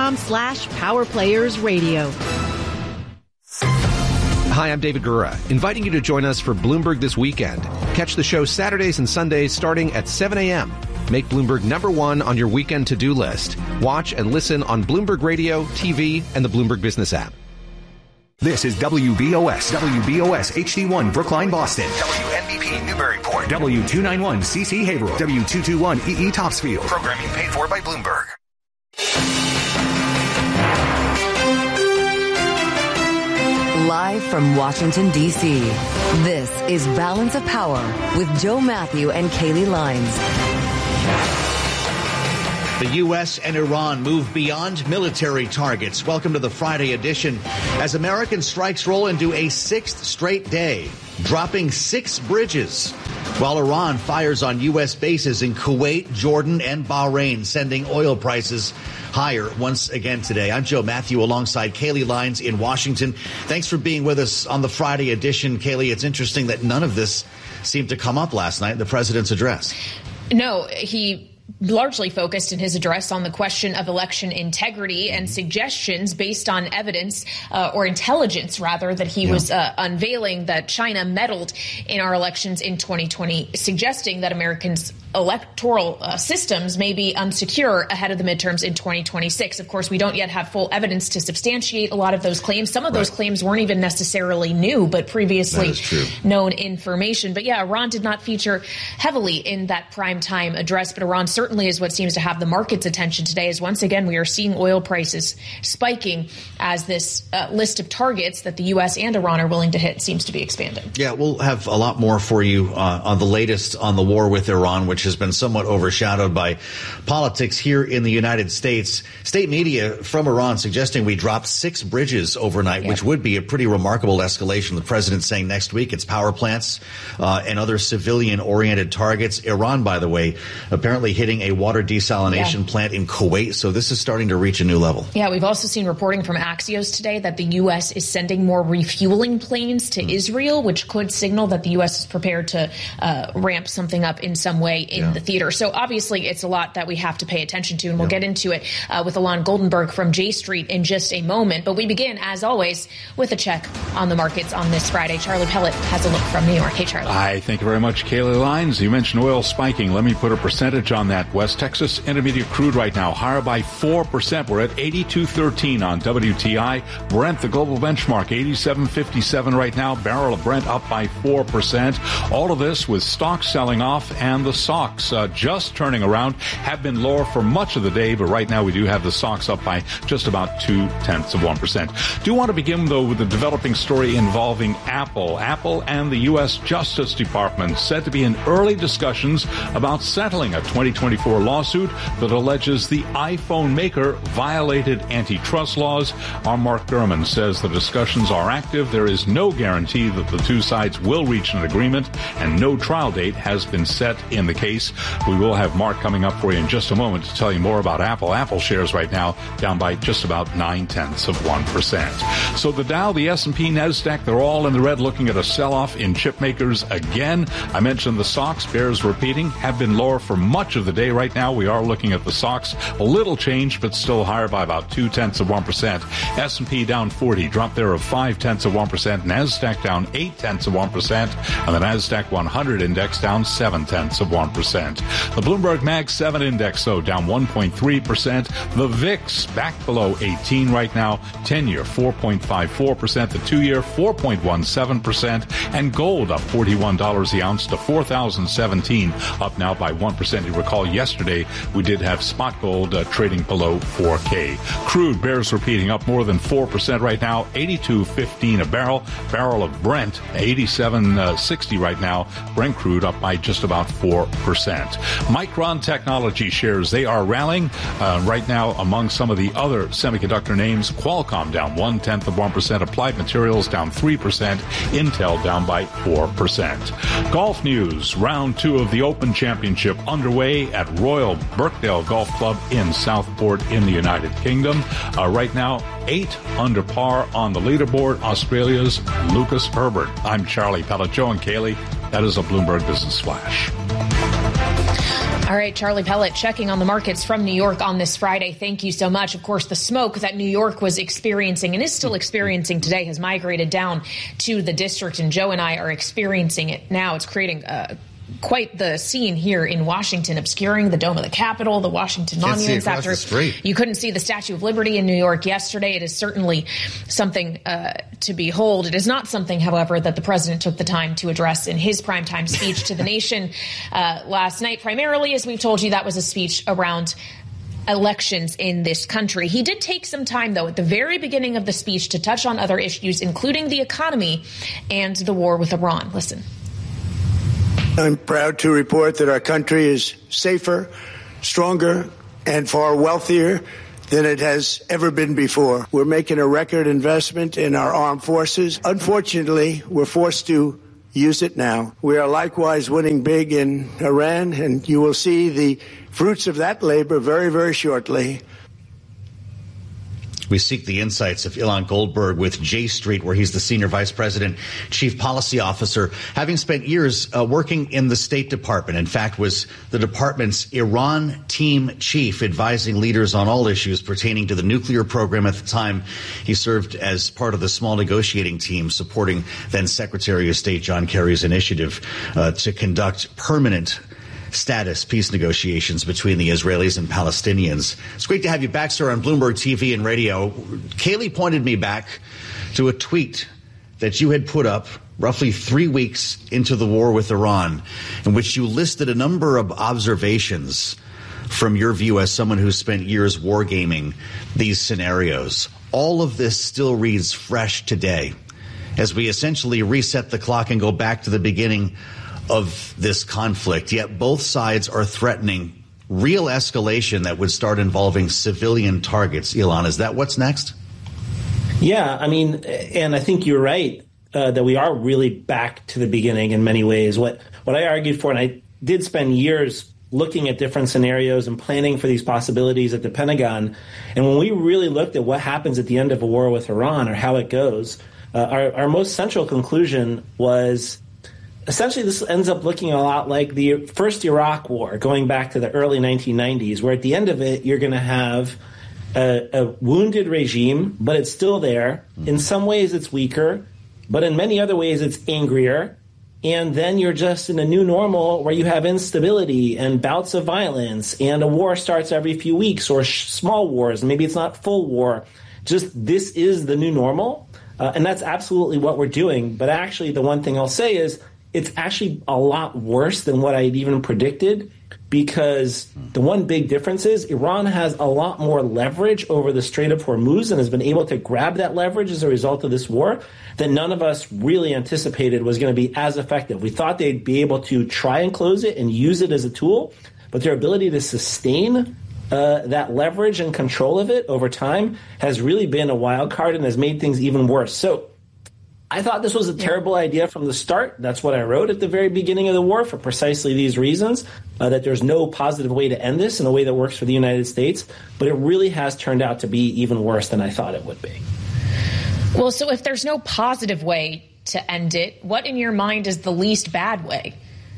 bloomberg.com/powerplayersradio. Hi, I'm David Gura, inviting you to join us for Bloomberg This Weekend. Catch the show Saturdays and Sundays starting at 7 a.m. Make Bloomberg #1 on your weekend to-do list. Watch and listen on Bloomberg Radio, TV, and the Bloomberg Business app. This is WBOS HD1 Brookline, Boston. WNBP Newburyport. W291CC Haverhill. W221EE Topsfield. Programming paid for by Bloomberg. Live from Washington, D.C., this is Balance of Power with Joe Matthew and Kaylee Lines. The U.S. and Iran move beyond military targets. Welcome to the Friday edition. As American strikes roll into a sixth straight day, dropping 6 bridges, while Iran fires on U.S. bases in Kuwait, Jordan, and Bahrain, sending oil prices higher once again today. I'm Joe Matthew alongside Kaylee Lines in Washington. Thanks for being with us on the Friday edition. Kaylee, it's interesting that none of this seemed to come up last night in the president's address. No, he largely focused in his address on the question of election integrity and suggestions based on evidence or intelligence, rather, that he was unveiling that China meddled in our elections in 2020, suggesting that Americans' electoral systems may be unsecure ahead of the midterms in 2026. Of course, we don't yet have full evidence to substantiate a lot of those claims. Some of those claims weren't even necessarily new, but previously known information. But yeah, Iran did not feature heavily in that primetime address, but Iran certainly is what seems to have the market's attention today, as once again we are seeing oil prices spiking as this list of targets that the U.S. and Iran are willing to hit seems to be expanding. Yeah, we'll have a lot more for you on the latest on the war with Iran, which has been somewhat overshadowed by politics here in the United States. State media from Iran suggesting we dropped 6 bridges overnight, which would be a pretty remarkable escalation. The president saying next week it's power plants and other civilian-oriented targets. Iran, by the way, apparently hitting a water desalination plant in Kuwait. So this is starting to reach a new level. Yeah, we've also seen reporting from Axios today that the U.S. is sending more refueling planes to Israel, which could signal that the U.S. is prepared to ramp something up in some way in the theater. So obviously it's a lot that we have to pay attention to, and we'll get into it with Alon Goldenberg from J Street in just a moment. But we begin, as always, with a check on the markets on this Friday. Charlie Pellet has a look from New York. Hey, Charlie. Hi, thank you very much, Kaylee Lines. You mentioned oil spiking. Let me put a percentage on that. West Texas Intermediate crude right now higher by 4%. We're at 82.13 on WTI. Brent, the global benchmark, 87.57 right now. Barrel of Brent up by 4%. All of this with stocks selling off, and the SOX just turning around, have been lower for much of the day, but right now we do have the SOX up by just about 0.2%. Do want to begin, though, with the developing story involving Apple. Apple and the U.S. Justice Department said to be in early discussions about settling a 2024 lawsuit that alleges the iPhone maker violated antitrust laws. Our Mark Gurman says the discussions are active. There is no guarantee that the two sides will reach an agreement, and no trial date has been set in the case. We will have Mark coming up for you in just a moment to tell you more about Apple. Apple shares right now down by just about 0.9%. So the Dow, the S&P, NASDAQ, they're all in the red, looking at a sell-off in chip makers again. I mentioned the SOX, bears repeating, have been lower for much of the day. Right now we are looking at the SOX, a little change, but still higher by about 0.2%. S&P down 40, drop there of 0.5%. NASDAQ down 0.8%, and the NASDAQ 100 index down 0.7%. The Bloomberg Mag 7 index, though, down 1.3%. The VIX back below 18 right now. 10-year 4.54%. The 2-year 4.17%. And gold up $41 the ounce to $4,017, up now by 1%. You recall yesterday we did have spot gold trading below $4K. Crude bears repeating, up more than 4% right now. 82.15 a barrel. Barrel of Brent 87.60 right now. Brent crude up by just about 4%. Micron Technology shares, they are rallying right now among some of the other semiconductor names. Qualcomm down 0.1%. Applied Materials down 3%. Intel down by 4%. Golf news. Round 2 of the Open Championship underway at Royal Birkdale Golf Club in Southport in the United Kingdom. Right now, 8 under par on the leaderboard. Australia's Lucas Herbert. I'm Charlie Pellet. Joe and Kaylee, that is a Bloomberg Business Flash. All right, Charlie Pellet checking on the markets from New York on this Friday. Thank you so much. Of course, the smoke that New York was experiencing and is still experiencing today has migrated down to the district, and Joe and I are experiencing it now. It's creating quite the scene here in Washington, obscuring the dome of the Capitol, the Washington monuments. After you couldn't see the Statue of Liberty in New York yesterday. It is certainly something to behold. It is not something, however, that the president took the time to address in his primetime speech to the nation last night. Primarily, as we've told you, that was a speech around elections in this country. He did take some time, though, at the very beginning of the speech to touch on other issues, including the economy and the war with Iran. Listen. I'm proud to report that our country is safer, stronger, and far wealthier than it has ever been before. We're making a record investment in our armed forces. Unfortunately, we're forced to use it now. We are likewise winning big in Iran, and you will see the fruits of that labor very, very shortly. We seek the insights of Ilan Goldberg with J Street, where he's the Senior Vice President, Chief Policy Officer, having spent years working in the State Department. In fact, was the department's Iran team chief, advising leaders on all issues pertaining to the nuclear program at the time. He served as part of the small negotiating team supporting then Secretary of State John Kerry's initiative to conduct permanent status peace negotiations between the Israelis and Palestinians. It's great to have you back, sir, on Bloomberg TV and radio. Kayleigh pointed me back to a tweet that you had put up roughly 3 weeks into the war with Iran, in which you listed a number of observations from your view as someone who spent years wargaming these scenarios. All of this still reads fresh today as we essentially reset the clock and go back to the beginning of this conflict, yet both sides are threatening real escalation that would start involving civilian targets. Ilan, is that what's next? Yeah, I mean, and I think you're right that we are really back to the beginning in many ways. What I argued for, and I did spend years looking at different scenarios and planning for these possibilities at the Pentagon, and when we really looked at what happens at the end of a war with Iran or how it goes, our most central conclusion was essentially this ends up looking a lot like the first Iraq war, going back to the early 1990s, where at the end of it, you're going to have a wounded regime, but it's still there. In some ways, it's weaker, but in many other ways, it's angrier. And then you're just in a new normal where you have instability and bouts of violence, and a war starts every few weeks, or small wars. Maybe it's not full war. Just this is the new normal. And that's absolutely what we're doing. But actually, the one thing I'll say is, it's actually a lot worse than what I'd even predicted, because the one big difference is Iran has a lot more leverage over the Strait of Hormuz and has been able to grab that leverage as a result of this war that none of us really anticipated was going to be as effective. We thought they'd be able to try and close it and use it as a tool, but their ability to sustain that leverage and control of it over time has really been a wild card and has made things even worse. So I thought this was a terrible idea from the start. That's what I wrote at the very beginning of the war for precisely these reasons, that there's no positive way to end this in a way that works for the United States. But it really has turned out to be even worse than I thought it would be. Well, so if there's no positive way to end it, what in your mind is the least bad way?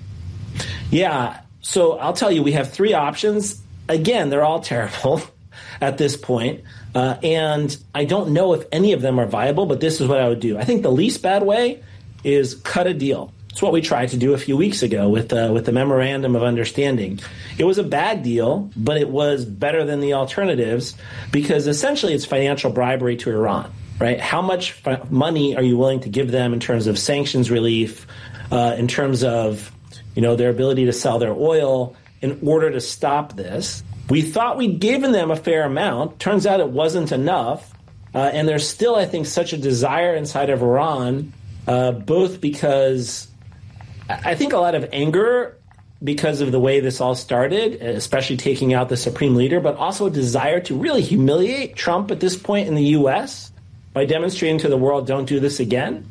Yeah, so I'll tell you, we have three options. Again, they're all terrible at this point. And I don't know if any of them are viable, but this is what I would do. I think the least bad way is cut a deal. It's what we tried to do a few weeks ago with the Memorandum of Understanding. It was a bad deal, but it was better than the alternatives because essentially it's financial bribery to Iran, right? How much money are you willing to give them in terms of sanctions relief, in terms of, their ability to sell their oil in order to stop this? We thought we'd given them a fair amount. Turns out it wasn't enough. And there's still, I think, such a desire inside of Iran, both because I think a lot of anger because of the way this all started, especially taking out the supreme leader, but also a desire to really humiliate Trump at this point in the U.S. by demonstrating to the world, don't do this again.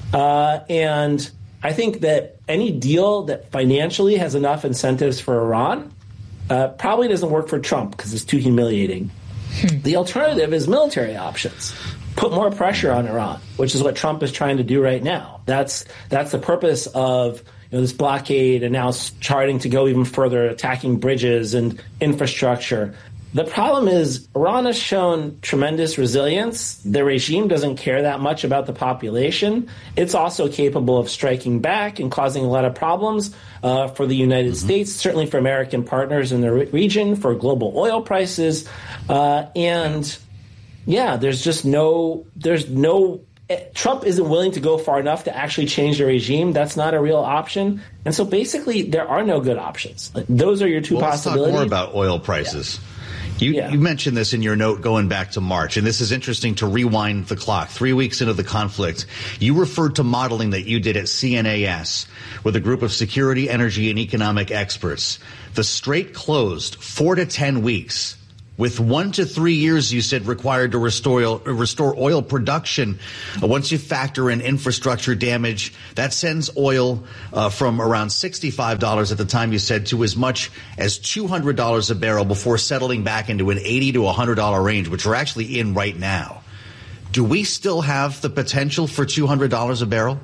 And I think that any deal that financially has enough incentives for Iran probably doesn't work for Trump because it's too humiliating. The alternative is military options. Put more pressure on Iran, which is what Trump is trying to do right now. That's the purpose of this blockade and now charting to go even further, attacking bridges and infrastructure. The problem is Iran has shown tremendous resilience. The regime doesn't care that much about the population. It's also capable of striking back and causing a lot of problems for the United States, certainly for American partners in the region, for global oil prices. There's no Trump isn't willing to go far enough to actually change the regime. That's not a real option. And so basically there are no good options. Those are your two possibilities. Let's talk more about oil prices. You mentioned this in your note going back to March, and this is interesting to rewind the clock. 3 weeks into the conflict, you referred to modeling that you did at CNAS with a group of security, energy, and economic experts. The Strait closed 4 to 10 weeks, with 1 to 3 years, you said, required to restore oil production. Once you factor in infrastructure damage, that sends oil from around $65 at the time you said to as much as $200 a barrel before settling back into an $80 to $100 range, which we're actually in right now. Do we still have the potential for $200 a barrel?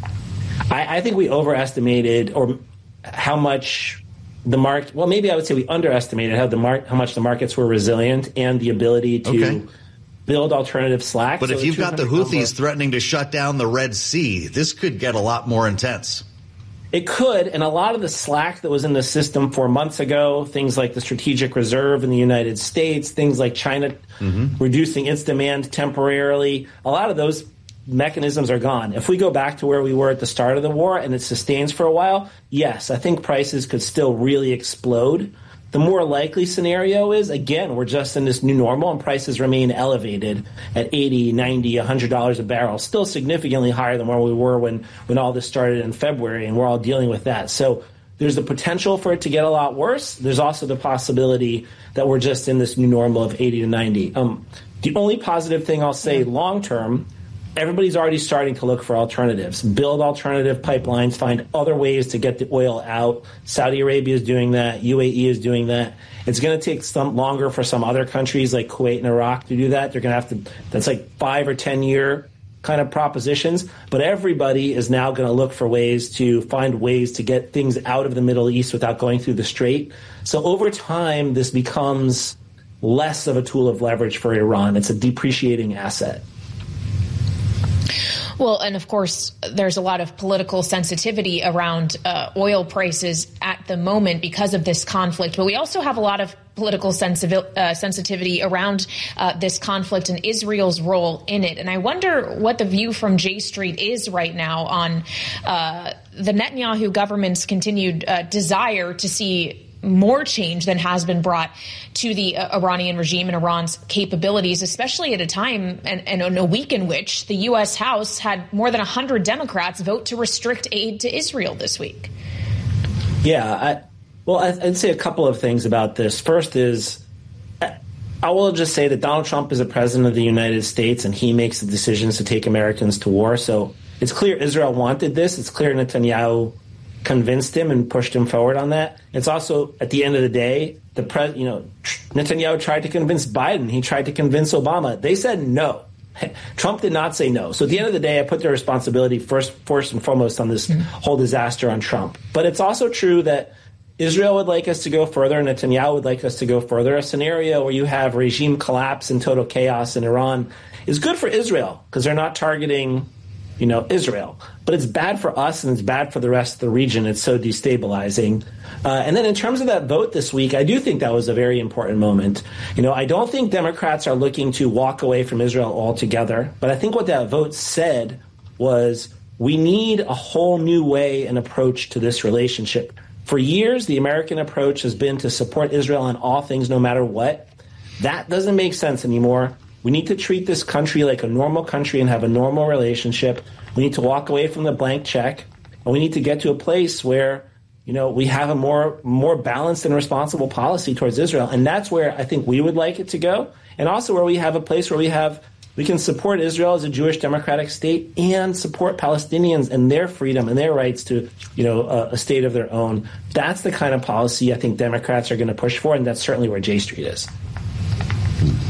I think we overestimated how much the market. Well, maybe I would say we underestimated how much the markets were resilient and the ability to build alternative slack. But if you've got the Houthis threatening to shut down the Red Sea, this could get a lot more intense. It could, and a lot of the slack that was in the system 4 months ago, things like the strategic reserve in the United States, things like China reducing its demand temporarily, a lot of those mechanisms are gone. If we go back to where we were at the start of the war and it sustains for a while, yes, I think prices could still really explode. The more likely scenario is, again, we're just in this new normal and prices remain elevated at $80, $90, $100 a barrel, still significantly higher than where we were when all this started in February, and we're all dealing with that. So there's the potential for it to get a lot worse. There's also the possibility that we're just in this new normal of 80 to 90. The only positive thing I'll say long term, everybody's already starting to look for alternatives, build alternative pipelines, find other ways to get the oil out. Saudi Arabia is doing that. UAE is doing that. It's going to take some longer for some other countries like Kuwait and Iraq to do that. They're going to have to, that's like 5 or 10 year kind of propositions. But everybody is now going to look for ways to find ways to get things out of the Middle East without going through the Strait. So over time, this becomes less of a tool of leverage for Iran. It's a depreciating asset. Well, and of course, there's a lot of political sensitivity around oil prices at the moment because of this conflict. But we also have a lot of political sensitivity around this conflict and Israel's role in it. And I wonder what the view from J Street is right now on the Netanyahu government's continued desire to see more change than has been brought to the Iranian regime and Iran's capabilities, especially at a time and in a week in which the U.S. House had more than 100 Democrats vote to restrict aid to Israel this week. Yeah, I'd say a couple of things about this. First is, I will just say that Donald Trump is the president of the United States and he makes the decisions to take Americans to war. So it's clear Israel wanted this. It's clear Netanyahu convinced him and pushed him forward on that. It's also, at the end of the day, Netanyahu tried to convince Biden. He tried to convince Obama. They said no. Trump did not say no. So at the end of the day, I put the responsibility first and foremost on this whole disaster on Trump. But it's also true that Israel would like us to go further, and Netanyahu would like us to go further. A scenario where you have regime collapse and total chaos in Iran is good for Israel because they're not targeting Israel. But it's bad for us and it's bad for the rest of the region. It's so destabilizing. And then in terms of that vote this week, I do think that was a very important moment. I don't think Democrats are looking to walk away from Israel altogether. But I think what that vote said was we need a whole new way and approach to this relationship. For years, the American approach has been to support Israel on all things, no matter what. That doesn't make sense anymore. We need to treat this country like a normal country and have a normal relationship. We need to walk away from the blank check, and we need to get to a place where, we have a more balanced and responsible policy towards Israel. And that's where I think we would like it to go. And also where we have a place where we can support Israel as a Jewish democratic state and support Palestinians and their freedom and their rights to, a state of their own. That's the kind of policy I think Democrats are going to push for, and that's certainly where J Street is.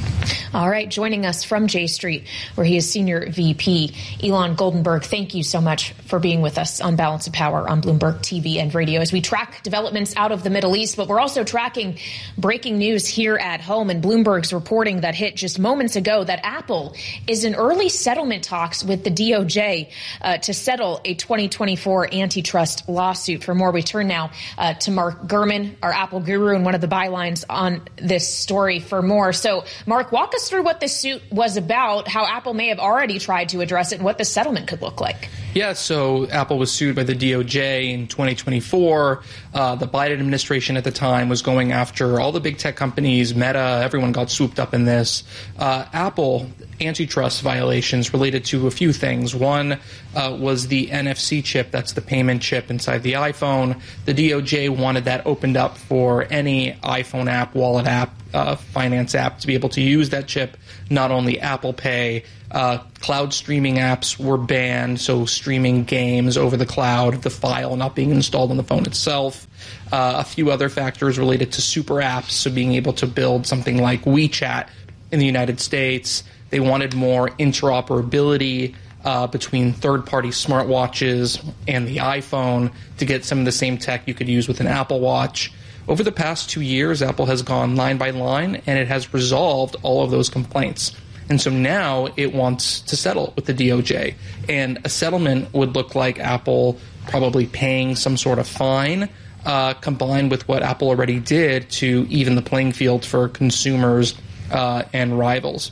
All right, joining us from J Street, where he is Senior VP, Elon Goldenberg, thank you so much for being with us on Balance of Power on Bloomberg TV and radio as we track developments out of the Middle East, but we're also tracking breaking news here at home, and Bloomberg's reporting that hit just moments ago that Apple is in early settlement talks with the DOJ to settle a 2024 antitrust lawsuit. For more, we turn now to Mark Gurman, our Apple guru, and one of the bylines on this story for more. So, Mark, walk us through what this suit was about, how Apple may have already tried to address it, and what the settlement could look like. Yeah, so Apple was sued by the DOJ in 2024. The Biden administration at the time was going after all the big tech companies, Meta, everyone got swooped up in this. Apple antitrust violations related to a few things. One was the NFC chip, that's the payment chip inside the iPhone. The DOJ wanted that opened up for any iPhone app, wallet app, finance app to be able to use that chip, not only Apple Pay. Cloud streaming apps were banned, so streaming games over the cloud, the file not being installed on the phone itself. A few other factors related to super apps, so being able to build something like WeChat in the United States. They wanted more interoperability between third-party smartwatches and the iPhone to get some of the same tech you could use with an Apple Watch. Over the past 2 years, Apple has gone line by line, and it has resolved all of those complaints. And so now it wants to settle with the DOJ. And a settlement would look like Apple probably paying some sort of fine, combined with what Apple already did to even the playing field for consumers and rivals.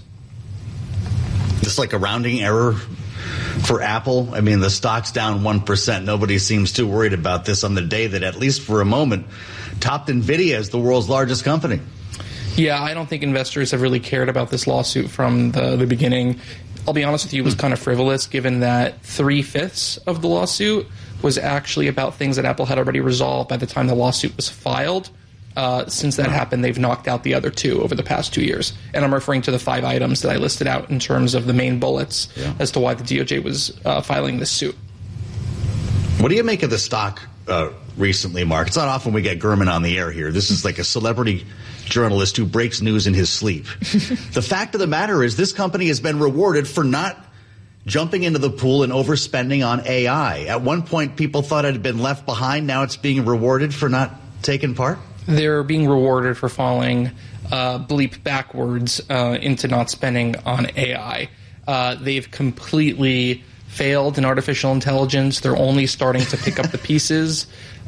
Just like a rounding error for Apple. I mean, the stock's down 1%. Nobody seems too worried about this on the day that, at least for a moment, topped NVIDIA as the world's largest company. Yeah, I don't think investors have really cared about this lawsuit from the beginning. I'll be honest with you, it was kind of frivolous, given that 3/5 of the lawsuit was actually about things that Apple had already resolved by the time the lawsuit was filed. Since that happened, they've knocked out the other 2 over the past 2 years. And I'm referring to the 5 items that I listed out in terms of the main bullets as to why the DOJ was filing this suit. What do you make of the stock recently, Mark? It's not often we get Gurman on the air here. This is like a celebrity journalist who breaks news in his sleep. The fact of the matter is this company has been rewarded for not jumping into the pool and overspending on AI. At one point, people thought it had been left behind. Now it's being rewarded for not taking part? They're being rewarded for falling bleep backwards into not spending on AI. They've completely failed in artificial intelligence. They're only starting to pick up the pieces.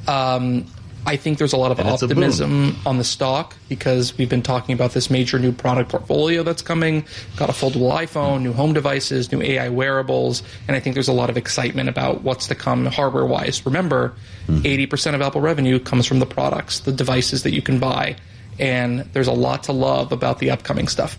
I think there's a lot of optimism on the stock because we've been talking about this major new product portfolio that's coming. Got a foldable iPhone, new home devices, new AI wearables, and I think there's a lot of excitement about what's to come hardware-wise. Remember, 80% of Apple revenue comes from the products, the devices that you can buy, and there's a lot to love about the upcoming stuff.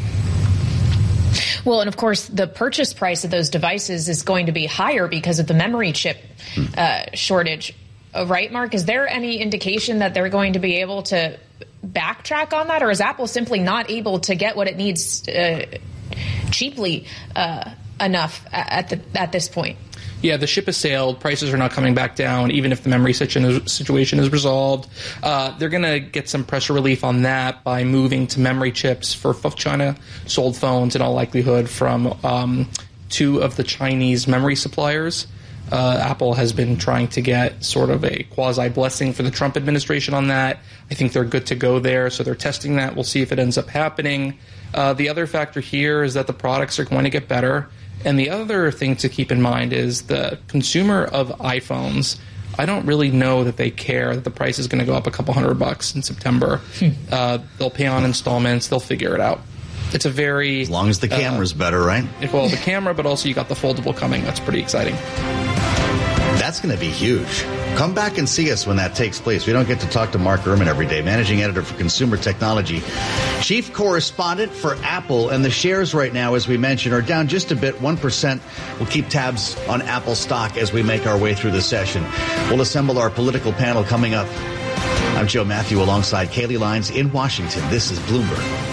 Well, and of course, the purchase price of those devices is going to be higher because of the memory chip shortage. Right, Mark? Is there any indication that they're going to be able to backtrack on that, or is Apple simply not able to get what it needs cheaply enough at this point? Yeah, the ship has sailed. Prices are not coming back down, even if the memory situation is resolved. They're going to get some pressure relief on that by moving to memory chips for China-sold phones in all likelihood from 2 of the Chinese memory suppliers. Apple has been trying to get sort of a quasi-blessing for the Trump administration on that. I think they're good to go there, so they're testing that. We'll see if it ends up happening. The other factor here is that the products are going to get better. And the other thing to keep in mind is the consumer of iPhones, I don't really know that they care that the price is going to go up a couple $100 in September. They'll pay on installments. They'll figure it out. It's a very... As long as the camera's better, right? Well, the camera, but also you got the foldable coming. That's pretty exciting. That's going to be huge. Come back and see us when that takes place. We don't get to talk to Mark Gurman every day, managing editor for consumer technology, chief correspondent for Apple. And the shares right now, as we mentioned, are down just a bit, 1%. We'll keep tabs on Apple stock as we make our way through the session. We'll assemble our political panel coming up. I'm Joe Matthew alongside Kaylee Lyons in Washington. This is Bloomberg.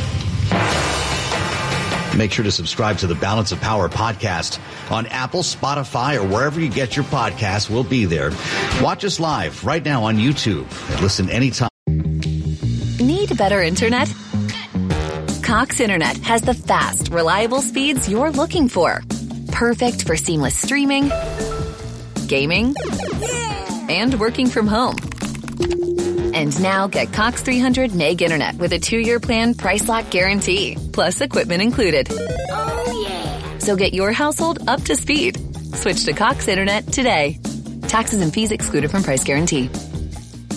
Make sure to subscribe to the Balance of Power podcast on Apple, Spotify, or wherever you get your podcasts. We'll be there. Watch us live right now on YouTube and listen anytime. Need better internet? Cox Internet has the fast, reliable speeds you're looking for. Perfect for seamless streaming, gaming, and working from home. And now get Cox 300 meg internet with a 2-year plan price lock guarantee, plus equipment included. Oh, yeah. So get your household up to speed. Switch to Cox Internet today. Taxes and fees excluded from price guarantee.